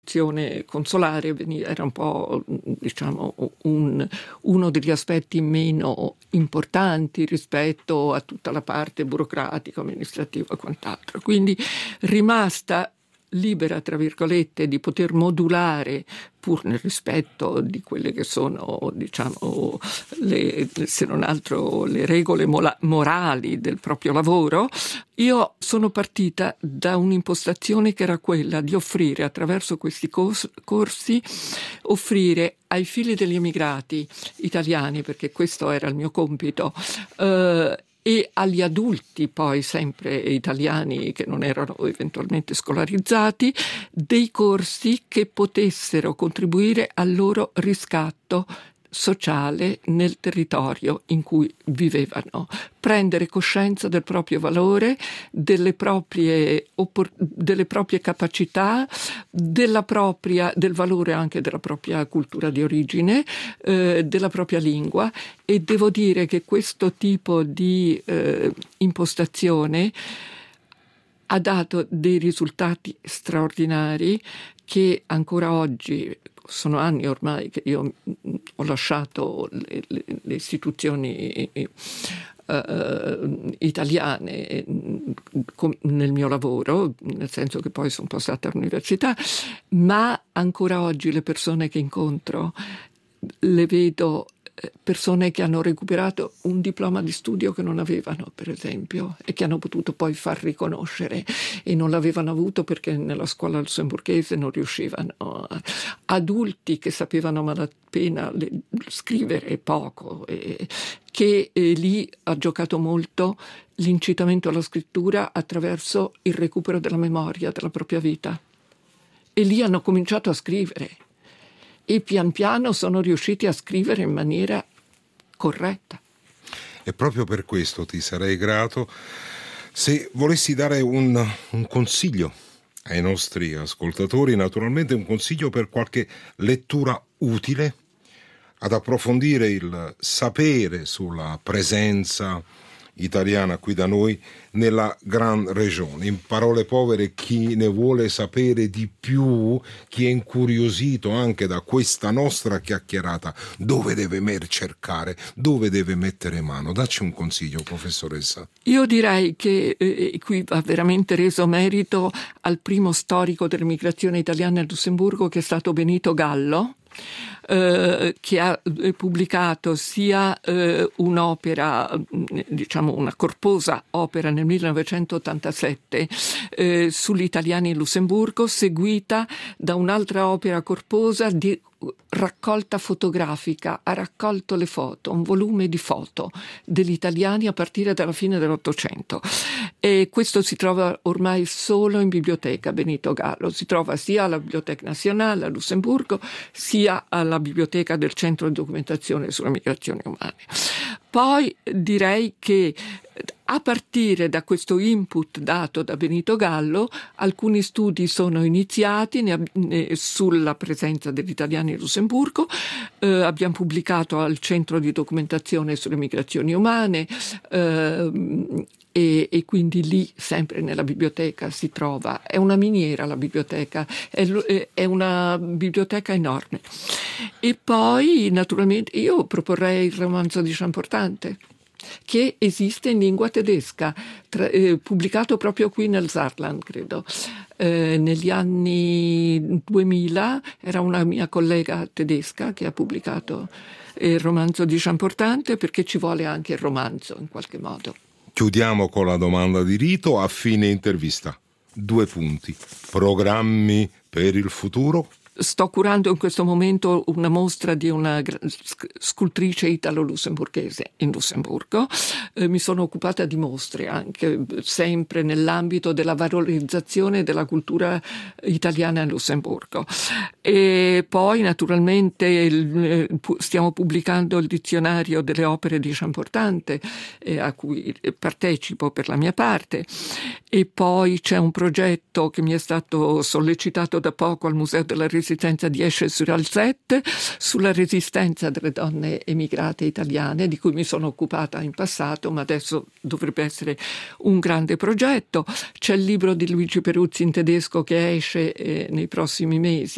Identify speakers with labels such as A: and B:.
A: istituzione consolare era un po', diciamo, uno degli aspetti meno importanti rispetto a tutta la parte burocratica, amministrativa e quant'altro. Quindi rimasta libera, tra virgolette, di poter modulare, pur nel rispetto di quelle che sono, diciamo, se non altro le regole morali del proprio lavoro, io sono partita da un'impostazione che era quella di offrire, attraverso questi corsi, offrire ai figli degli emigrati italiani, perché questo era il mio compito, e agli adulti poi sempre italiani che non erano eventualmente scolarizzati, dei corsi che potessero contribuire al loro riscatto sociale nel territorio in cui vivevano, prendere coscienza del proprio valore, delle proprie capacità, del valore anche della propria cultura di origine, della propria lingua, e devo dire che questo tipo di impostazione ha dato dei risultati straordinari che ancora oggi, sono anni ormai che io ho lasciato le istituzioni italiane nel mio lavoro, nel senso che poi sono passata all'università, ma ancora oggi le persone che incontro le vedo persone che hanno recuperato un diploma di studio che non avevano, per esempio, e che hanno potuto poi far riconoscere, e non l'avevano avuto perché nella scuola lussemburghese non riuscivano. Adulti che sapevano malapena scrivere poco, che lì ha giocato molto l'incitamento alla scrittura attraverso il recupero della memoria della propria vita, e lì hanno cominciato a scrivere. E pian piano sono riusciti a scrivere in maniera corretta.
B: E proprio per questo ti sarei grato se volessi dare un consiglio ai nostri ascoltatori, naturalmente un consiglio per qualche lettura utile ad approfondire il sapere sulla presenza italiana qui da noi nella Gran Regione. In parole povere, chi ne vuole sapere di più, chi è incuriosito anche da questa nostra chiacchierata, dove deve cercare, dove deve mettere mano? Dacci un consiglio, professoressa.
A: Io direi che qui va veramente reso merito al primo storico dell'emigrazione italiana in Lussemburgo, che è stato Benito Gallo, che ha pubblicato sia un'opera, diciamo una corposa opera nel 1987 sugli italiani in Lussemburgo, seguita da un'altra opera corposa di raccolta fotografica. Ha raccolto le foto, un volume di foto degli italiani a partire dalla fine dell'Ottocento, e questo si trova ormai solo in biblioteca. Benito Gallo si trova sia alla Biblioteca Nazionale a Lussemburgo sia alla biblioteca del Centro di Documentazione sulle Migrazioni Umane. Poi direi che a partire da questo input dato da Benito Gallo, alcuni studi sono iniziati sulla presenza degli italiani in Lussemburgo. Abbiamo pubblicato al Centro di Documentazione sulle Migrazioni Umane, e quindi lì, sempre nella biblioteca, si trova. È una miniera la biblioteca, è una biblioteca enorme. E poi, naturalmente, io proporrei il romanzo di Champortante, che esiste in lingua tedesca, pubblicato proprio qui nel Saarland, credo. Negli anni 2000 era una mia collega tedesca che ha pubblicato il romanzo di Champortante, perché ci vuole anche il romanzo in qualche modo.
B: Chiudiamo con la domanda di rito a fine intervista. 2 punti. Programmi per il futuro?
A: Sto curando in questo momento una mostra di una scultrice italo-lussemburghese in Lussemburgo. Mi sono occupata di mostre anche sempre nell'ambito della valorizzazione della cultura italiana in Lussemburgo. E poi naturalmente stiamo pubblicando il dizionario delle opere di Champortante, a cui partecipo per la mia parte. E poi c'è un progetto che mi è stato sollecitato da poco al Museo della Resistenza di Esch-sur-Alzette sulla resistenza delle donne emigrate italiane, di cui mi sono occupata in passato, ma adesso dovrebbe essere un grande progetto. C'è il libro di Luigi Peruzzi in tedesco che esce nei prossimi mesi,